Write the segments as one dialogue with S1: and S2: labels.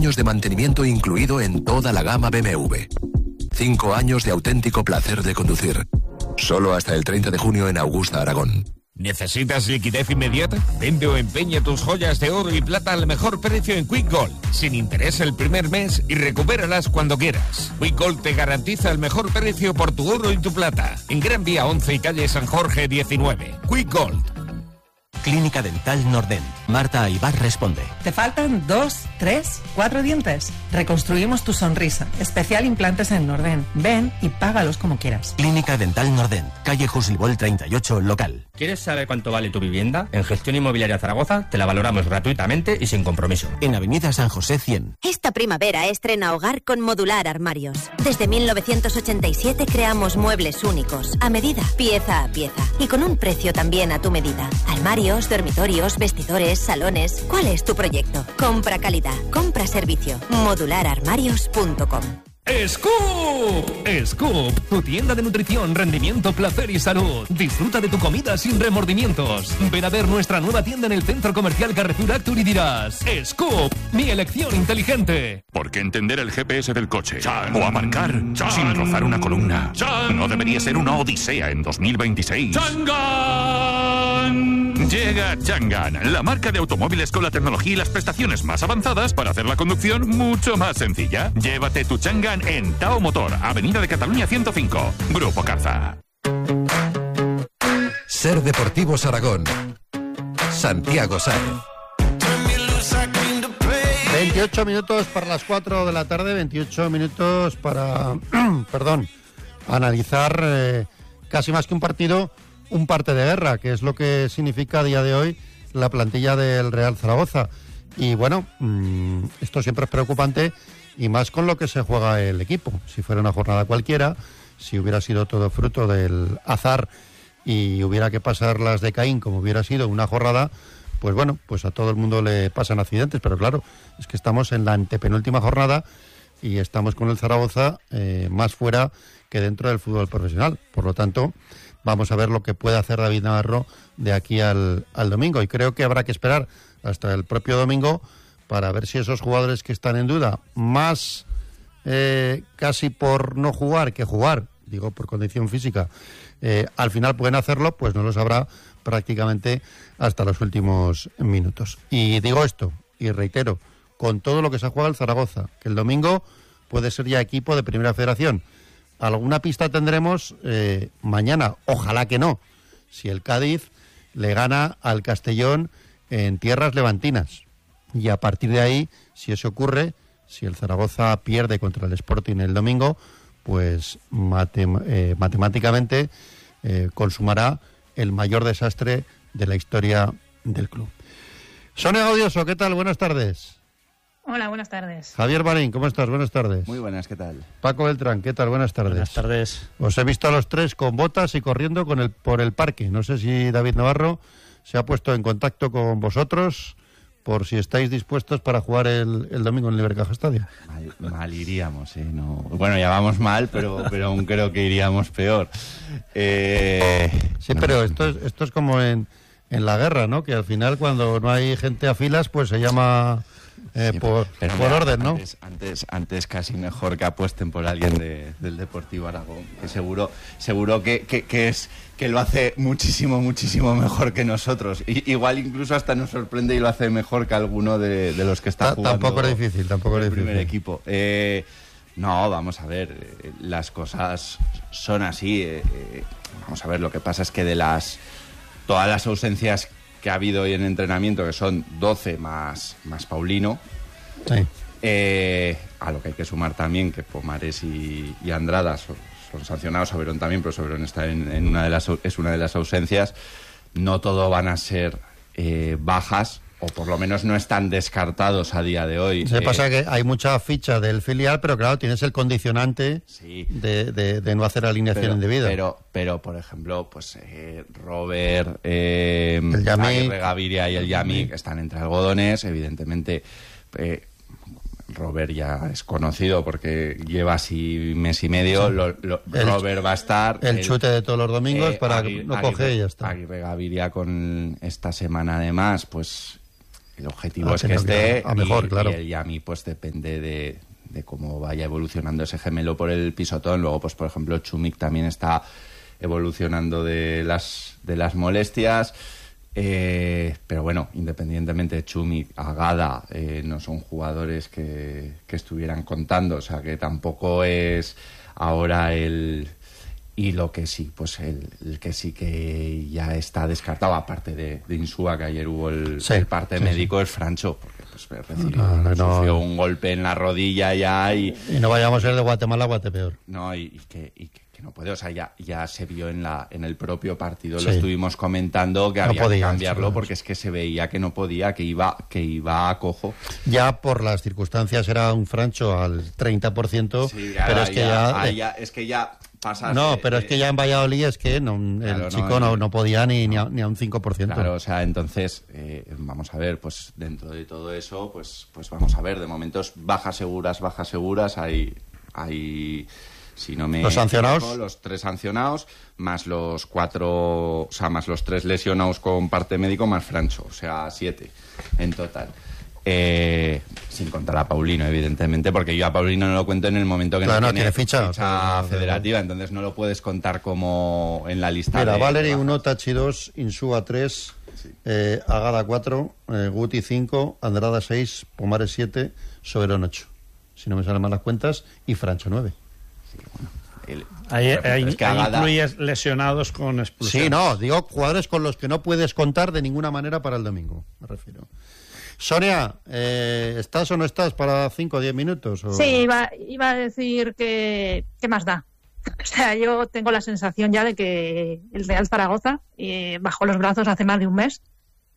S1: años de mantenimiento incluido en toda la gama BMW. 5 años de auténtico placer de conducir. Solo hasta el 30 de junio en Augusta, Aragón.
S2: ¿Necesitas liquidez inmediata? Vende o empeña tus joyas de oro y plata al mejor precio en Quick Gold, sin interés el primer mes y recupéralas cuando quieras. Quick Gold te garantiza el mejor precio por tu oro y tu plata. En Gran Vía 11 y calle San Jorge 19. Quick Gold.
S3: Clínica Dental Nordent. Marta Aybar responde.
S4: ¿Te faltan 2, 3, 4 dientes? Reconstruimos tu sonrisa. Especial implantes en Nordent. Ven y págalos como quieras.
S3: Clínica Dental Nordent. Calle Jusilbol 38, local.
S5: ¿Quieres saber cuánto vale tu vivienda? En Gestión Inmobiliaria Zaragoza te la valoramos gratuitamente y sin compromiso.
S3: En Avenida San José 100.
S6: Esta primavera estrena hogar con Modular Armarios. Desde 1987 creamos muebles únicos, a medida, pieza a pieza, y con un precio también a tu medida. Armarios, dormitorios, vestidores, salones. ¿Cuál es tu proyecto? Compra calidad, compra servicio. Modulararmarios.com.
S7: ¡Scoop! ¡Scoop! Tu tienda de nutrición, rendimiento, placer y salud. Disfruta de tu comida sin remordimientos. Ven a ver nuestra nueva tienda en el Centro Comercial Carrefour Actur y dirás: ¡Scoop! Mi elección inteligente.
S8: ¿Por qué entender el GPS del coche? ¡Chan! O aparcar sin rozar una columna. ¡Chan! No debería ser una odisea en 2026. ¡Changan! Llega Changan, la marca de automóviles con la tecnología y las prestaciones más avanzadas para hacer la conducción mucho más sencilla. Llévate tu Changan en Tao Motor, Avenida de Cataluña 105, Grupo Carza.
S1: Ser Deportivos Aragón. Santiago Sáenz.
S9: 28 minutos para las 4 de la tarde, 28 minutos para, analizar casi más que un partido, un parte de guerra, que es lo que significa a día de hoy la plantilla del Real Zaragoza. Y bueno, esto siempre es preocupante, y más con lo que se juega el equipo. Si fuera una jornada cualquiera, si hubiera sido todo fruto del azar y hubiera que pasar las de Caín como hubiera sido una jornada, pues bueno, pues a todo el mundo le pasan accidentes. Pero claro, es que estamos en la antepenúltima jornada y estamos con el Zaragoza más fuera que dentro del fútbol profesional. Por lo tanto, vamos a ver lo que puede hacer David Navarro de aquí al domingo, y creo que habrá que esperar hasta el propio domingo para ver si esos jugadores que están en duda, más casi por no jugar que jugar, digo por condición física, al final pueden hacerlo, pues no lo sabrá prácticamente hasta los últimos minutos. Y digo esto, y reitero, con todo lo que se ha jugado el Zaragoza, que el domingo puede ser ya equipo de Primera Federación. Alguna pista tendremos mañana, ojalá que no, si el Cádiz le gana al Castellón en tierras levantinas. Y a partir de ahí, si eso ocurre, si el Zaragoza pierde contra el Sporting el domingo, pues matemáticamente consumará el mayor desastre de la historia del club. Sonia Gaudioso, ¿qué tal? Buenas tardes.
S10: Hola, buenas tardes.
S9: Javier Marín, ¿cómo estás? Buenas tardes.
S11: Muy buenas, ¿qué tal?
S9: Paco Beltrán, ¿qué tal? Buenas tardes.
S11: Buenas tardes.
S9: Os he visto a los tres con botas y corriendo por el parque. No sé si David Navarro se ha puesto en contacto con vosotros por si estáis dispuestos para jugar el domingo en el Ibercaja Estadio.
S11: Mal iríamos, ¿eh? No. Bueno, ya vamos mal, pero aún creo que iríamos peor.
S9: Sí, no, pero esto es como en la guerra, ¿no? Que al final, cuando no hay gente a filas, pues se llama
S11: sí,
S9: por orden, ¿no?
S11: Antes casi mejor que apuesten por alguien del Deportivo Aragón, que seguro que lo hace muchísimo mejor que nosotros. Igual incluso hasta nos sorprende y lo hace mejor que alguno de los que está jugando.
S9: Tampoco es difícil.
S11: El primer equipo. No, vamos a ver, las cosas son así. Vamos a ver, lo que pasa es que de todas las ausencias que ha habido hoy en entrenamiento, que son 12 más Paulino,
S9: sí.
S11: A lo que hay que sumar también que Pomares y Andrada son sancionados, Soberón también, pero Soberón está en una de las ausencias. No todo van a ser bajas, o por lo menos no están descartados a día de hoy.
S9: Se pasa que hay mucha ficha del filial, pero claro, tienes el condicionante
S11: sí,
S9: de no hacer alineación indebida.
S11: Pero por ejemplo, pues Robert,
S9: el Yami,
S11: Gaviria y el Yami, que están entre algodones, evidentemente. Robert ya es conocido porque lleva así mes y medio. Sí. Robert va a estar.
S9: El chute de todos los domingos para no coger y ya está.
S11: Aguirre Gaviria con esta semana además, pues el objetivo es que esté
S9: a mejor, claro.
S11: Y a mí pues depende de cómo vaya evolucionando ese gemelo por el pisotón. Luego, pues por ejemplo, Chumik también está evolucionando de las molestias. Pero bueno, independientemente de Chumik, Agada, no son jugadores que estuvieran contando, o sea que tampoco es ahora y lo que sí, pues el que sí que ya está descartado, aparte de Insúa, que ayer hubo el parte médico, es Francho, porque pues sufrió un golpe en la rodilla ya y
S9: no vayamos a ir de Guatemala a Guatepeor.
S11: No, y que no puede, o sea, ya se vio en el propio partido, lo estuvimos comentando, que había que cambiarlo, porque es que se veía que no podía, que iba a cojo. Ya por las circunstancias era un Francho al 30%, pero es que ya pasas... No, pero es que ya en Valladolid es que el chico no podía ni a un 5%. Claro, o sea, entonces, vamos a ver, pues dentro de todo eso, pues vamos a ver, de momentos bajas seguras, hay si no me los sancionados, equivoco, los 3 sancionados, más los 4, o sea, más los 3 lesionados con parte médico, más Francho, o sea, 7 en total. Sin contar a Paulino, evidentemente, porque yo a Paulino no lo cuento en el momento que no tiene ficha federativa, entonces no lo puedes contar como en la lista. Mira, Valeri 1, Tachi 2, Insúa 3, Agada 4, Guti 5, Andrada 6, Pomares 7, Soberón 8, si no me salen mal las cuentas, y Francho 9.
S12: Ahí incluyes lesionados con expulsión.
S9: Sí, no, digo jugadores con los que no puedes contar de ninguna manera para el domingo, me refiero. Sonia, ¿estás o no estás para 5 o 10 minutos? O...
S10: Sí, iba a decir que ¿qué más da? O sea, yo tengo la sensación ya de que el Real Zaragoza bajó los brazos hace más de un mes,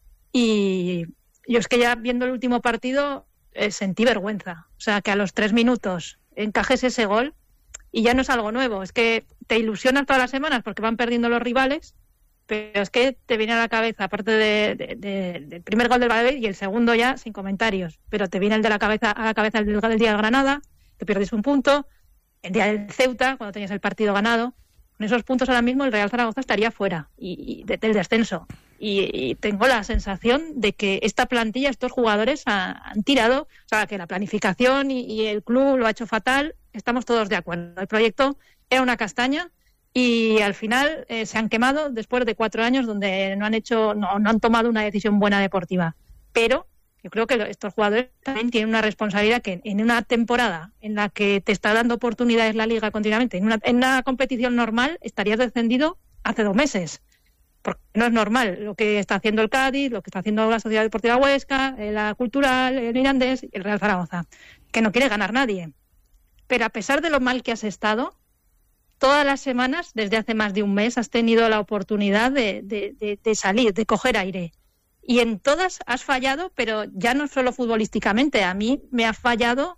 S10: y yo es que ya viendo el último partido sentí vergüenza. O sea, que a los 3 minutos encajes ese gol. Y ya no es algo nuevo, es que te ilusionas todas las semanas porque van perdiendo los rivales, pero es que te viene a la cabeza, aparte del primer gol del Valladolid y el segundo ya sin comentarios, pero te viene a la cabeza el del día del Granada, que pierdes un punto, el día del Ceuta, cuando tenías el partido ganado. Con esos puntos ahora mismo el Real Zaragoza estaría fuera del descenso. Y tengo la sensación de que esta plantilla, estos jugadores han tirado, o sea, que la planificación y el club lo ha hecho fatal. Estamos todos de acuerdo. El proyecto era una castaña y al final se han quemado después de 4 años donde no han tomado una decisión buena deportiva. Pero yo creo que estos jugadores también tienen una responsabilidad, que en una temporada en la que te está dando oportunidades la Liga continuamente, en una competición normal estarías descendido hace 2 meses. Porque no es normal lo que está haciendo el Cádiz, lo que está haciendo la Sociedad Deportiva Huesca, la Cultural, el Mirandés y el Real Zaragoza, que no quiere ganar nadie. Pero a pesar de lo mal que has estado, todas las semanas, desde hace más de un mes, has tenido la oportunidad de salir, de coger aire. Y en todas has fallado, pero ya no solo futbolísticamente. A mí me ha fallado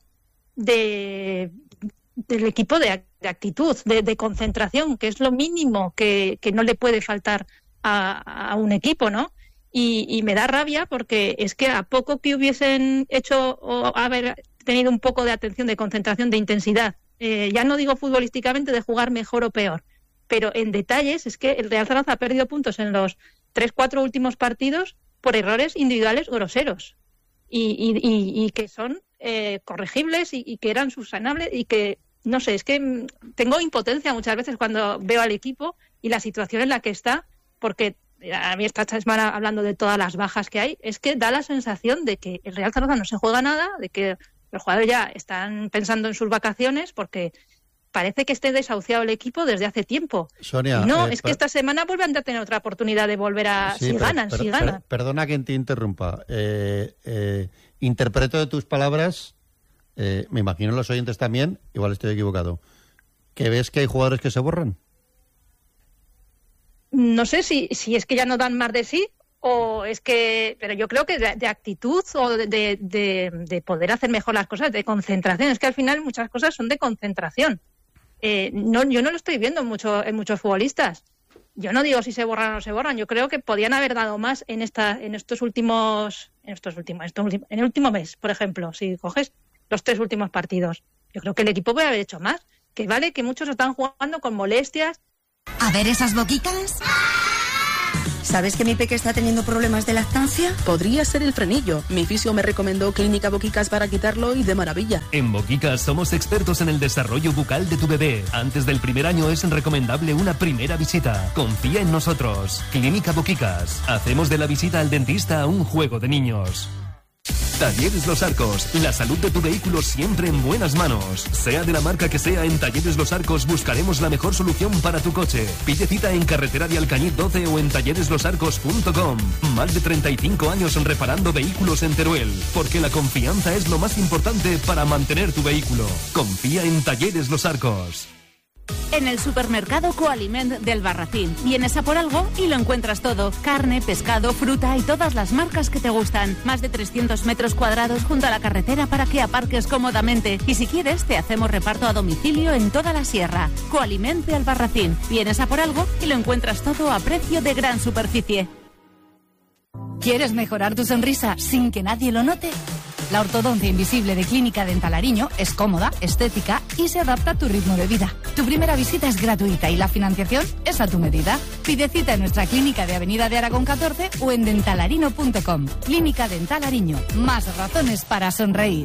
S10: del equipo de actitud, de concentración, que es lo mínimo que no le puede faltar a un equipo, ¿no? Y me da rabia porque es que a poco que hubiesen hecho o haber tenido un poco de atención, de concentración, de intensidad, ya no digo futbolísticamente de jugar mejor o peor, pero en detalles es que el Real Zaragoza ha perdido puntos en los 3-4 últimos partidos por errores individuales groseros y que son corregibles y que eran subsanables y que, no sé, es que tengo impotencia muchas veces cuando veo al equipo y la situación en la que está, porque a mí esta semana, hablando de todas las bajas que hay, es que da la sensación de que el Real Zaragoza no se juega nada, de que los jugadores ya están pensando en sus vacaciones, porque parece que esté desahuciado el equipo desde hace tiempo. Sonia, no, es que esta semana vuelven a tener otra oportunidad de volver a... Sí, si ganan.
S9: Perdona que te interrumpa. Interpreto de tus palabras, me imagino los oyentes también, igual estoy equivocado, que ves que hay jugadores que se borran.
S10: No sé si es que ya no dan más de sí, o es que... Pero yo creo que de actitud o de poder hacer mejor las cosas, de concentración. Es que al final muchas cosas son de concentración. Yo no lo estoy viendo en muchos futbolistas. Yo no digo si se borran o no se borran. Yo creo que podían haber dado más en el último mes, por ejemplo, si coges los 3 últimos partidos. Yo creo que el equipo puede haber hecho más. Que vale que muchos están jugando con molestias.
S13: A ver esas boquitas. ¿Sabes que mi peque está teniendo problemas de lactancia?
S14: Podría ser el frenillo. Mi fisio me recomendó Clínica Boquicas para quitarlo y de maravilla.
S7: En Boquicas somos expertos en el desarrollo bucal de tu bebé. Antes del primer año es recomendable una primera visita. Confía en nosotros. Clínica Boquicas. Hacemos de la visita al dentista un juego de niños. Talleres Los Arcos, la salud de tu vehículo siempre en buenas manos. Sea de la marca que sea, en Talleres Los Arcos buscaremos la mejor solución para tu coche. Pide cita en Carretera de Alcañiz 12 o en tallereslosarcos.com. Más de 35 años reparando vehículos en Teruel, porque la confianza es lo más importante para mantener tu vehículo. Confía en Talleres Los Arcos.
S15: En el supermercado Coaliment del Barracín. Vienes a por algo y lo encuentras todo. Carne, pescado, fruta y todas las marcas que te gustan. Más de 300 metros cuadrados junto a la carretera para que aparques cómodamente. Y si quieres, te hacemos reparto a domicilio en toda la sierra. Coaliment del Barracín. Vienes a por algo y lo encuentras todo a precio de gran superficie.
S16: ¿Quieres mejorar tu sonrisa sin que nadie lo note? La ortodoncia invisible de Clínica Dental Ariño es cómoda, estética y se adapta a tu ritmo de vida. Tu primera visita es gratuita y la financiación es a tu medida. Pide cita en nuestra clínica de Avenida de Aragón 14 o en dentalarino.com. Clínica Dental Ariño. Más razones para sonreír.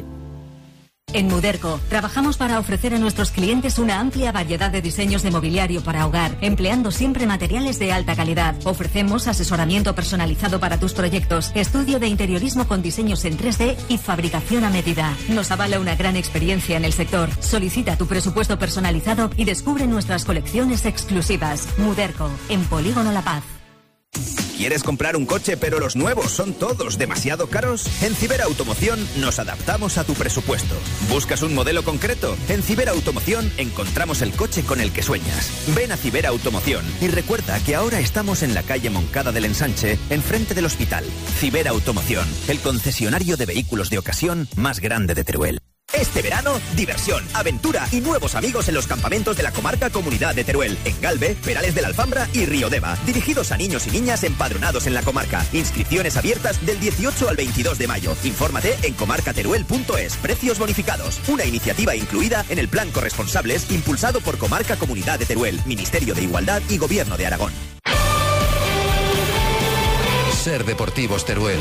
S17: En Muderco, trabajamos para ofrecer a nuestros clientes una amplia variedad de diseños de mobiliario para hogar, empleando siempre materiales de alta calidad. Ofrecemos asesoramiento personalizado para tus proyectos, estudio de interiorismo con diseños en 3D y fabricación a medida. Nos avala una gran experiencia en el sector. Solicita tu presupuesto personalizado y descubre nuestras colecciones exclusivas. Muderco, en Polígono La Paz.
S18: ¿Quieres comprar un coche pero los nuevos son todos demasiado caros? En Ciberautomoción nos adaptamos a tu presupuesto. ¿Buscas un modelo concreto? En Ciberautomoción encontramos el coche con el que sueñas. Ven a Ciberautomoción y recuerda que ahora estamos en la calle Moncada del Ensanche, enfrente del hospital. Ciberautomoción, el concesionario de vehículos de ocasión más grande de Teruel. Este verano, diversión, aventura y nuevos amigos en los campamentos de la comarca Comunidad de Teruel, en Galve, Perales de la Alfambra y Riodeva. Dirigidos a niños y niñas empadronados en la comarca. Inscripciones abiertas del 18 al 22 de mayo. Infórmate en comarcateruel.es. Precios bonificados. Una iniciativa incluida en el Plan Corresponsables impulsado por Comarca Comunidad de Teruel, Ministerio de Igualdad y Gobierno de Aragón.
S1: Ser Deportivos Teruel.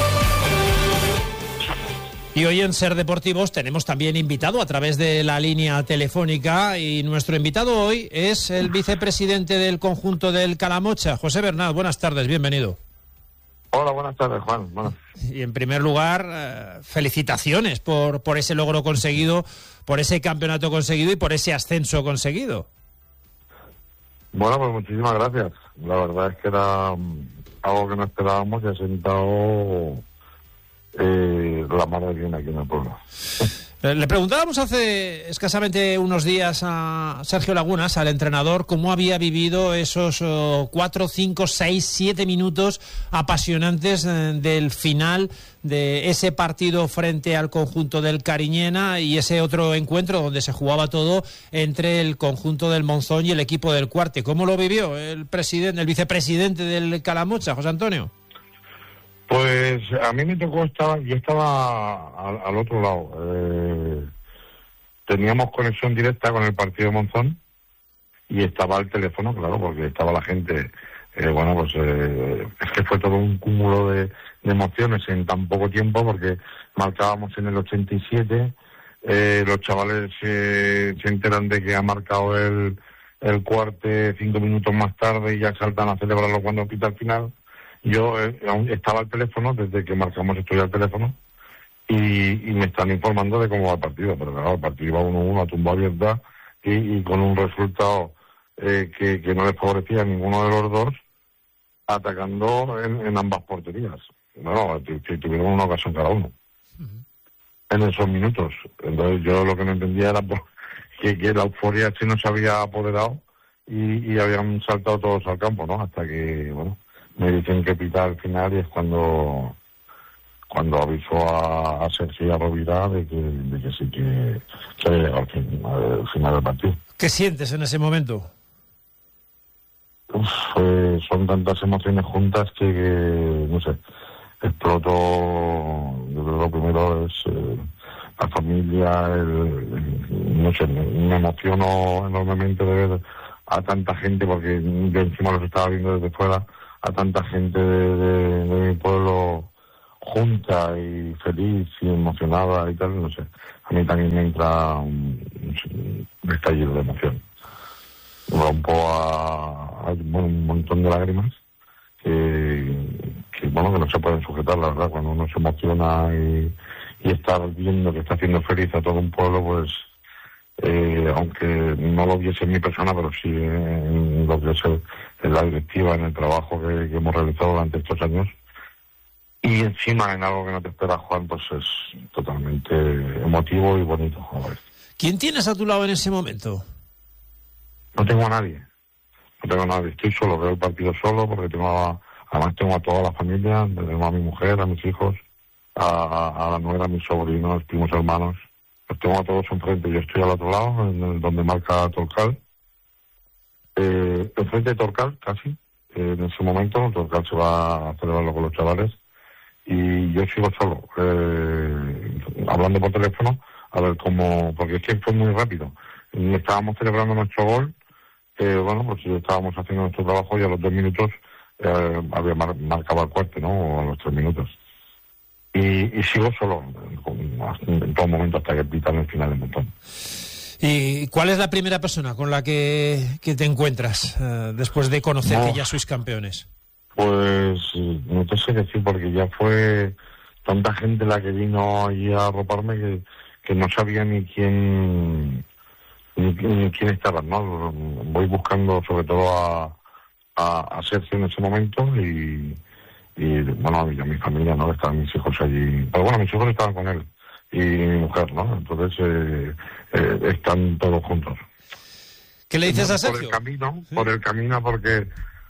S19: Y hoy en Ser Deportivos tenemos también invitado a través de la línea telefónica, y nuestro invitado hoy es el vicepresidente del conjunto del Calamocha, José Bernal. Buenas tardes, bienvenido.
S20: Hola, buenas tardes, Juan. Bueno.
S19: Y en primer lugar, felicitaciones por ese logro conseguido, por ese campeonato conseguido y por ese ascenso conseguido.
S20: Bueno, pues muchísimas gracias. La verdad es que era algo que no esperábamos y ha sentado la madre bien aquí en el pueblo.
S19: Le preguntábamos hace escasamente unos días a Sergio Lagunas, al entrenador, cómo había vivido esos 4, 5, 6, 7 minutos apasionantes del final de ese partido frente al conjunto del Cariñena y ese otro encuentro donde se jugaba todo entre el conjunto del Monzón y el equipo del Cuarte. ¿Cómo lo vivió el vicepresidente del Calamocha, José Antonio?
S20: Pues a mí me tocó, yo estaba al otro lado. Teníamos conexión directa con el partido de Monzón y estaba el teléfono, claro, porque estaba la gente. Es que fue todo un cúmulo de emociones en tan poco tiempo, porque marcábamos en el 87, los chavales se enteran de que ha marcado el Cuarte 5 minutos más tarde y ya saltan a celebrarlo cuando pita el final. Yo estaba al teléfono, desde que marcamos estoy al teléfono, y me están informando de cómo va el partido. Pero claro, el partido iba 1-1 a tumba abierta y con un resultado que no les favorecía a ninguno de los dos, atacando en ambas porterías. Bueno, tuvieron una ocasión cada uno en esos minutos. Entonces yo lo que no entendía era que la euforia se nos había apoderado y habían saltado todos al campo, ¿no? Hasta que, bueno, me dicen que pita al final y es cuando avisó a Sergio y a Rovira de que sí que había llegado al final del partido.
S19: ¿Qué sientes en ese momento?
S20: Son tantas emociones juntas que no sé, explotó. Yo creo que lo primero es la familia, no sé, me emociono enormemente de ver a tanta gente, porque yo encima los estaba viendo desde fuera, a tanta gente de mi pueblo junta y feliz y emocionada y tal, no sé, a mí también me entra un estallido de emoción. Rompo a un montón de lágrimas que no se pueden sujetar, la verdad. Cuando uno se emociona y está viendo que está haciendo feliz a todo un pueblo, pues aunque no lo viese en mi persona, pero sí en lo que es en la directiva, en el trabajo que hemos realizado durante estos años. Y encima en algo que no te espera, Juan, pues es totalmente emotivo y bonito. Joder.
S19: ¿Quién tienes a tu lado en ese momento?
S20: No tengo a nadie. Estoy solo, veo el partido solo porque además tengo a toda la familia, tengo a mi mujer, a mis hijos, a la nuera, a mis sobrinos, primos hermanos. Los tengo a todos enfrente. Yo estoy al otro lado, donde marca Torcal. Enfrente de Torcal, casi. En ese momento, Torcal se va a celebrarlo con los chavales. Y yo sigo solo, hablando por teléfono, a ver cómo... Porque es que fue muy rápido. Y estábamos celebrando nuestro gol. Pues estábamos haciendo nuestro trabajo y a los 2 minutos había marcado el cuarto, ¿no? O a los 3 minutos. Y sigo solo en todo momento hasta que pitan el final del montón.
S19: ¿Y cuál es la primera persona con la que te encuentras después de conocer que ya sois campeones?
S20: Pues no te sé decir, porque ya fue tanta gente la que vino allí a arroparme que no sabía ni quién estaba, ¿no? Voy buscando sobre todo a Sergio en ese momento y a mi familia, ¿no? Estaban mis hijos allí. Pero bueno, mis hijos estaban con él y mi mujer, ¿no? Entonces están todos juntos.
S19: ¿Qué le dices a Sergio?
S20: Por el camino, porque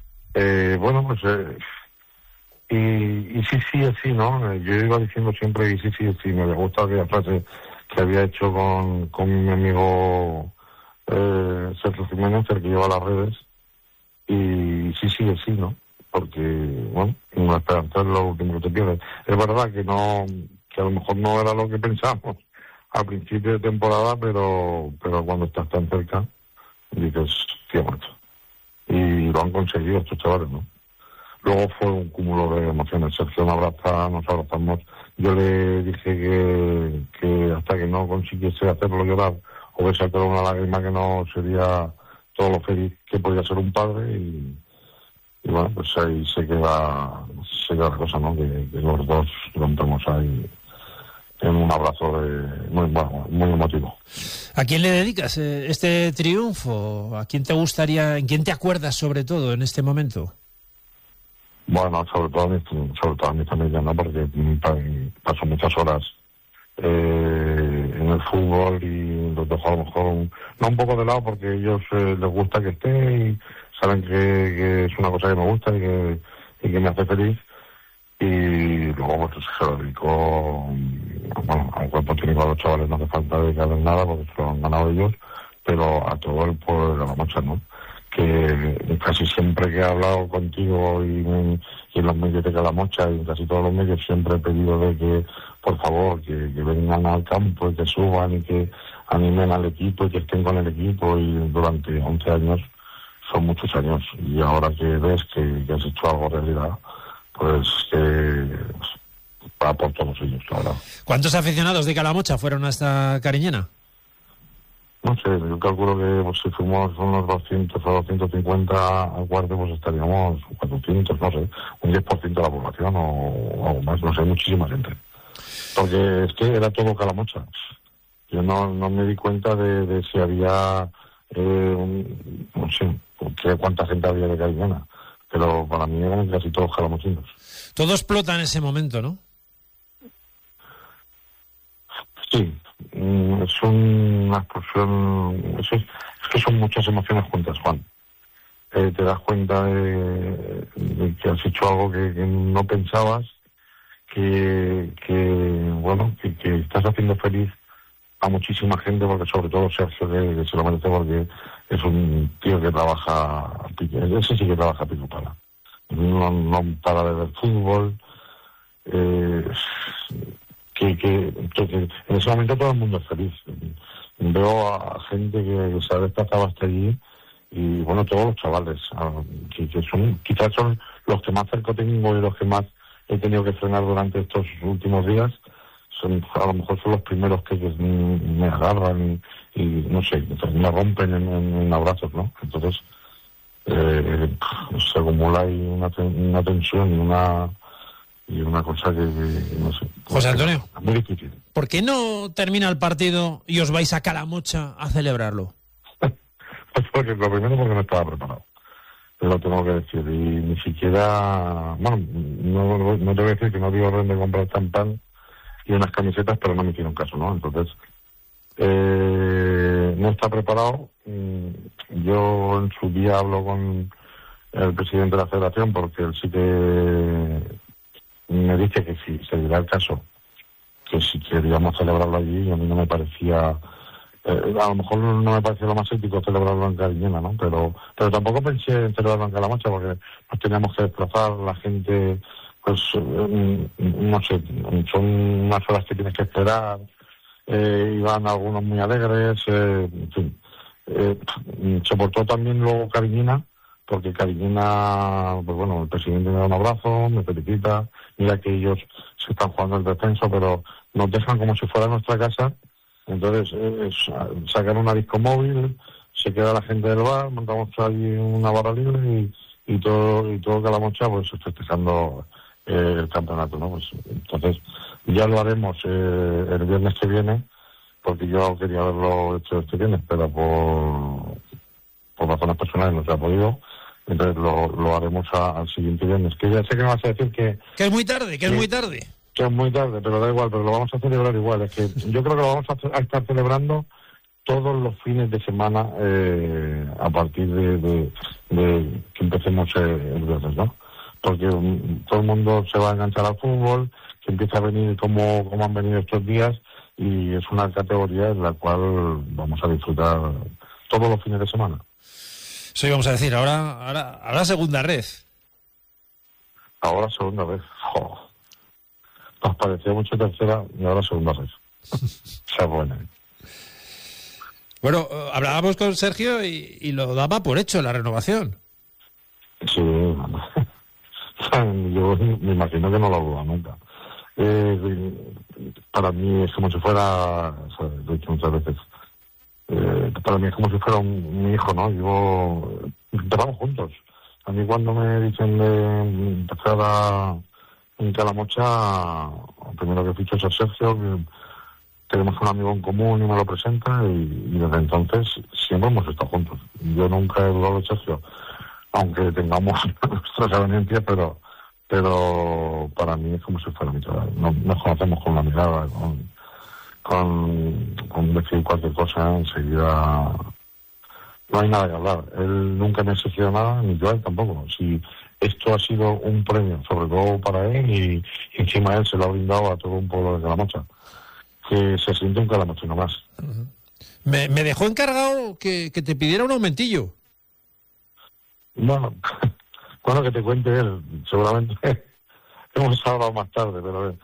S20: y sí, ¿no? Yo iba diciendo siempre y sí, me gusta aquella frase que había hecho con mi amigo Sergio Jiménez, el que lleva las redes, y sí, ¿no? Porque, una esperanza es lo último que te pierdes. Es verdad que a lo mejor no era lo que pensamos al principio de temporada, pero cuando estás tan cerca, dices, tío, macho. Y lo han conseguido estos chavales, ¿no? Luego fue un cúmulo de emociones. Sergio nos abrazamos. Yo le dije que hasta que no consiguiese hacerlo llorar o verse toda una lágrima, que no sería todo lo feliz que podía ser un padre. Y bueno, pues ahí se queda la cosa, ¿no? Que los dos rompemos ahí en un abrazo muy emotivo.
S19: ¿A quién le dedicas este triunfo? ¿A quién te gustaría, en quién te acuerdas sobre todo en este momento?
S20: Bueno, sobre todo a mi familia, ¿no? Porque paso muchas horas en el fútbol y los dejo a lo mejor un poco de lado, porque a ellos les gusta que esté y saben que es una cosa que me gusta y que me hace feliz. Y luego pues se lo dedico al cuerpo técnico, a los chavales no hace falta dedicarles nada porque se lo han ganado ellos, pero a todo el pueblo de Calamocha, ¿no? Que casi siempre que he hablado contigo y en los medios de Calamocha y en casi todos los medios siempre he pedido de que, por favor, que vengan al campo y que suban y que animen al equipo y que estén con el equipo, y durante 11 años son muchos años, y ahora que ves que has hecho algo realidad, pues va por todos ellos, ahora.
S19: ¿Cuántos aficionados de Calamocha fueron a esta Cariñena?
S20: No sé, yo calculo que si fuimos unos 200 o 250 al cuarto, pues estaríamos 400, no sé, un 10% de la población o algo más, no sé, muchísima gente. Porque es que era todo Calamocha. Yo no me di cuenta de si había, no sé, cuánta gente había de Cariñena, pero para mí eran casi todos calamochinos.
S19: Todo explota en ese momento, ¿no?
S20: Sí. Es una explosión, es que son muchas emociones juntas, Juan. Te das cuenta de que has hecho algo que no pensabas, que estás haciendo feliz a muchísima gente, porque sobre todo Sergio, que se lo merece, porque es un tío que trabaja, ese sí que trabaja a pico pala. No para de ver fútbol, que en ese momento todo el mundo es feliz. Veo a gente que se ha desplazado hasta allí, y bueno, todos los chavales, que son, quizás son los que más cerca tengo y los que más he tenido que frenar durante estos últimos días, a lo mejor son los primeros que me agarran y no sé, me rompen en abrazos, ¿no? Entonces se acumula ahí una tensión y una cosa que no sé.
S19: José Antonio,
S20: es muy difícil.
S19: ¿Por qué no termina el partido y os vais a Calamocha a celebrarlo?
S20: Pues porque lo primero porque no estaba preparado, lo tengo que decir, y ni siquiera, bueno, no te voy a decir que no dio orden de comprar champán y unas camisetas, pero no me hicieron caso, ¿no? Entonces no está preparado. Yo en su día hablo con el presidente de la federación porque él sí que me dice que si se diera el caso, que si queríamos celebrarlo allí, a mí no me parecía, a lo mejor no me parecía lo más ético celebrarlo en Cariñena, ¿no? Pero tampoco pensé en celebrarlo en Calamocha porque nos teníamos que desplazar, la gente, pues no sé, son unas horas que tienes que esperar, iban algunos muy alegres, en fin. Se portó también luego Cariñena, porque Cariñena, pues bueno, el presidente me da un abrazo, me felicita, mira que ellos se están jugando el descenso, pero nos dejan como si fuera nuestra casa. Entonces sacan una disco móvil, se queda la gente del bar, montamos ahí una barra libre y todo Calamocha pues festejando el campeonato, ¿no? Pues entonces ya lo haremos el viernes que viene, porque yo quería haberlo hecho este viernes, pero por razones personales no se ha podido. Entonces lo haremos al siguiente viernes. Que ya sé que me vas a decir que
S19: es muy tarde, que es muy tarde.
S20: Que es muy tarde, pero da igual, pero lo vamos a celebrar igual. Es que yo creo que lo vamos a estar celebrando todos los fines de semana a partir de que empecemos el viernes, ¿no? Porque todo el mundo se va a enganchar al fútbol, que empieza a venir como han venido estos días, y es una categoría en la cual vamos a disfrutar todos los fines de semana.
S19: Eso íbamos a decir, ahora segunda red.
S20: Ahora segunda red. Oh. Nos parecía mucho tercera y ahora segunda red. Sea buena.
S19: Bueno, hablábamos con Sergio y lo daba por hecho la renovación.
S20: Sí, yo me imagino que no lo duda nunca. Para mí es como si fuera, lo he dicho muchas veces, para mí es como si fuera mi hijo, ¿no? Empezamos juntos. A mí cuando me dicen de empezar en Calamocha, lo primero que ficho es a Sergio, que tenemos un amigo en común y me lo presenta, y desde entonces siempre hemos estado juntos. Yo nunca he dudado de Sergio, aunque tengamos nuestras avenencias, pero para mí es como si fuera mi chaval. Nos conocemos con la mirada, con decir cualquier cosa, enseguida no hay nada que hablar. Él nunca me ha exigido nada, ni yo a él tampoco. Si esto ha sido un premio, sobre todo para él, y encima él se lo ha brindado a todo un pueblo de Calamocha, que se siente un calamochino más.
S19: Me dejó encargado que te pidiera un aumentillo.
S20: Bueno, que te cuente él, seguramente hemos hablado más tarde, pero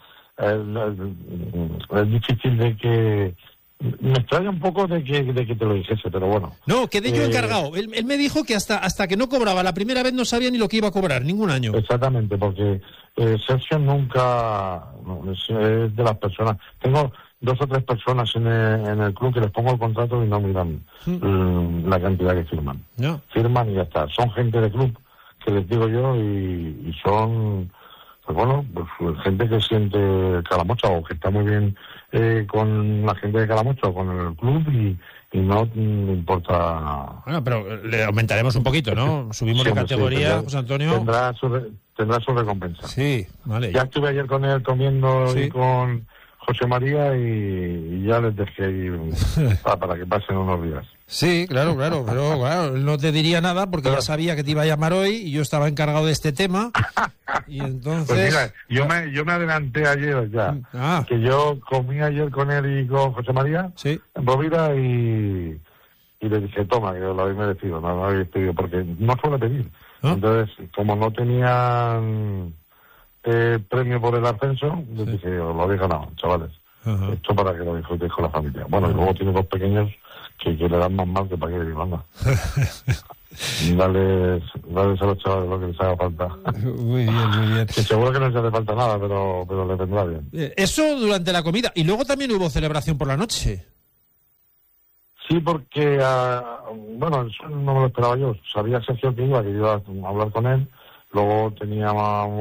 S20: es difícil de que... Me extraña un poco de que te lo dijese, pero bueno.
S19: No, quedé yo encargado. Él me dijo que hasta que no cobraba la primera vez no sabía ni lo que iba a cobrar, ningún año.
S20: Exactamente, porque Sergio nunca... es de las personas... Tengo 2 o 3 personas en el club que les pongo el contrato y no miran la cantidad que firman.
S19: No.
S20: Firman y ya está. Son gente de club, que les digo yo, y son... Pues bueno, pues gente que siente Calamocha o que está muy bien con la gente de Calamocha o con el club y no importa...
S19: Bueno, pero le aumentaremos un poquito, ¿no? Subimos de categoría,
S20: sí,
S19: José Antonio.
S20: Tendrá su recompensa.
S19: Sí, vale.
S20: Ya estuve ayer con él comiendo y con José María y ya les dejé ir para que pasen unos días.
S19: Sí, claro, pero claro, él no te diría nada porque ya sabía que te iba a llamar hoy y yo estaba encargado de este tema y entonces...
S20: Pues mira, yo me adelanté ayer ya, que yo comí ayer con él y con José María en Rovira y le dije, toma, que lo habéis merecido, no lo habéis pedido, porque no suele pedir. Entonces, como no tenían premio por el ascenso, les dije, lo habéis ganado, chavales. Esto para que lo disfrutéis con la familia. Bueno, y luego tiene 2 pequeños que le dan más mal que para que vivanda. darles a los chavales lo que les haga falta.
S19: Muy bien.
S20: Que seguro que no les hace falta nada, pero les vendrá bien.
S19: Eso durante la comida. Y luego también hubo celebración por la noche.
S20: Sí, porque, eso no me lo esperaba yo. Sabía Sergio que iba a hablar con él. Luego tenía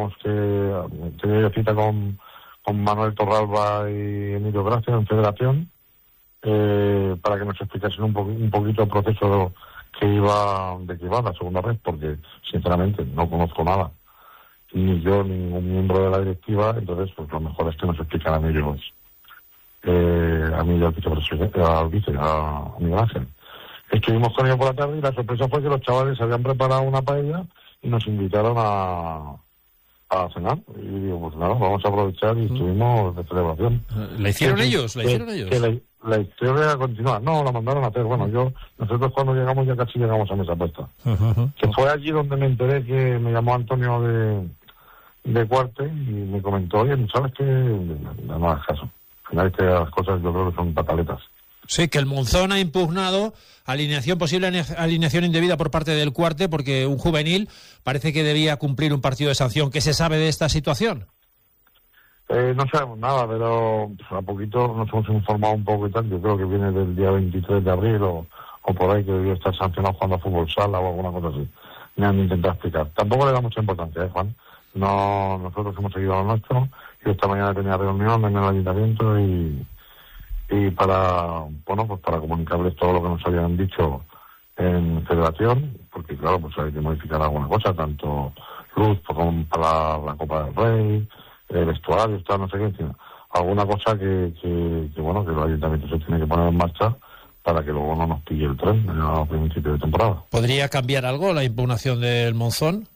S20: cita con Manuel Torralba y Emilio Gracia en Federación, para que nos explicasen un poquito el proceso de que iba la segunda red, porque sinceramente no conozco nada, ni yo ni ningún miembro de la directiva. Entonces pues lo mejor es que nos explicaran ellos, a mí al vicepresidente, a Miguel Ángel. Estuvimos con ellos por la tarde y la sorpresa fue que los chavales habían preparado una paella y nos invitaron a cenar. Y digo, pues nada, vamos a aprovechar y estuvimos de celebración.
S19: ¿La hicieron ellos?
S20: Que la historia continúa. No, la mandaron a hacer. Bueno, nosotros cuando llegamos ya casi llegamos a mesa puesta. Que fue allí donde me enteré que me llamó Antonio de Cuarte y me comentó, oye, ¿sabes qué? No hagas caso. Al final que las cosas yo creo que son pataletas.
S19: Sí, que el Monzón ha impugnado posible alineación indebida por parte del Cuarte, porque un juvenil parece que debía cumplir un partido de sanción. ¿Qué se sabe de esta situación?
S20: No sabemos nada, pero a poquito nos hemos informado un poco y tal. Yo creo que viene del día 23 de abril o por ahí, que debió estar sancionado jugando a fútbol sala o alguna cosa así. Me han intentado explicar. Tampoco le da mucha importancia, Juan. No, nosotros hemos seguido a lo nuestro. Yo esta mañana tenía reunión en el ayuntamiento y para comunicarles todo lo que nos habían dicho en Federación, porque claro, pues hay que modificar alguna cosa, tanto luz como para la Copa del Rey, vestuarios, tal, no sé qué, sino alguna cosa que el ayuntamiento se tiene que poner en marcha para que luego no nos pille el tren a principio de temporada.
S19: ¿Podría cambiar algo la impugnación del Monzón?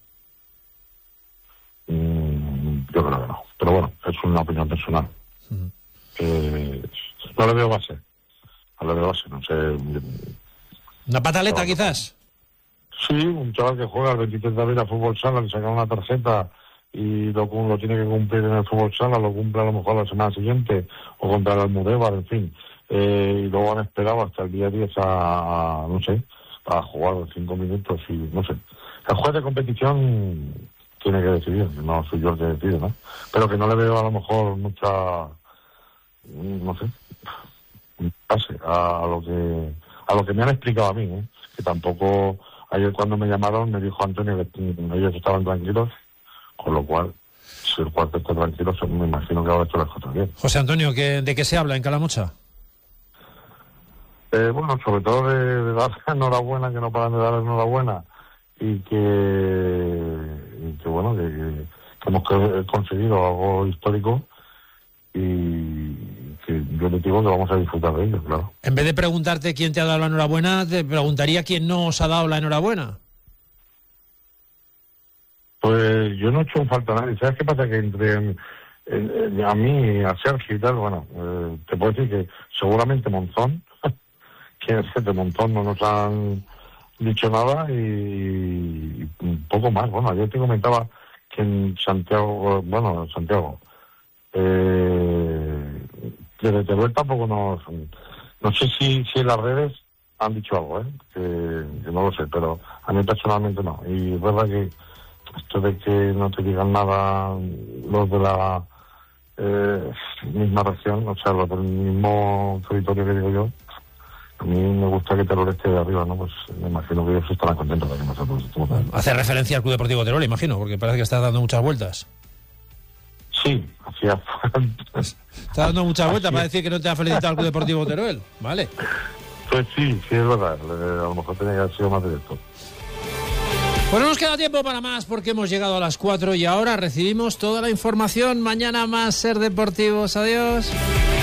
S20: Yo creo que no, pero bueno, es una opinión personal. No le veo base, no sé.
S19: ¿Una pataleta quizás?
S20: Sí, un chaval que juega el 23 de abril a fútbol sala, le saca una tarjeta y lo tiene que cumplir en el fútbol sala, lo cumple a lo mejor la semana siguiente o contra el Almudévar, en fin. Y luego han esperado hasta el día 10 a jugar 5 minutos y no sé. El juez de competición tiene que decidir, no soy yo el que decide, ¿no? Pero que no le veo a lo mejor mucha, no sé, pase a lo que me han explicado a mí, que tampoco. Ayer cuando me llamaron me dijo Antonio que ellos estaban tranquilos, con lo cual si el cuarto está tranquilo me imagino que ahora esto les cosas bien.
S19: José Antonio, ¿de qué se habla en Calamocha?
S20: Sobre todo de dar enhorabuena, que no paran de dar enhorabuena y que hemos conseguido algo histórico y que yo le digo que vamos a disfrutar de ello, claro.
S19: En vez de preguntarte quién te ha dado la enhorabuena, te preguntaría quién no os ha dado la enhorabuena.
S20: Pues yo no he hecho un falta a nadie. ¿Sabes qué pasa? Que entre a mí, a Sergio y tal, te puedo decir que seguramente Monzón, que es de Monzón no nos han dicho nada y un poco más. Bueno, ayer te comentaba que en Santiago, desde Teruel tampoco no sé si en las redes han dicho algo, que no lo sé, pero a mí personalmente no. Y es verdad que esto de que no te digan nada los de la misma región, o sea, los del mismo territorio que digo yo, a mí me gusta que Teruel esté de arriba, ¿no? Pues me imagino que ellos estarán contentos de que nosotros estemos de arriba.
S19: Hace referencia al Club Deportivo Teruel, imagino, porque parece que está dando muchas vueltas.
S20: Sí, hacía falta.
S19: Está dando muchas vueltas para decir que no te ha felicitado al Club Deportivo Teruel, ¿vale?
S20: Pues sí, es verdad, a lo mejor tenía que haber sido más directo.
S19: Pues no nos queda tiempo para más porque hemos llegado a las 4 y ahora recibimos toda la información. Mañana más Ser Deportivos. Adiós.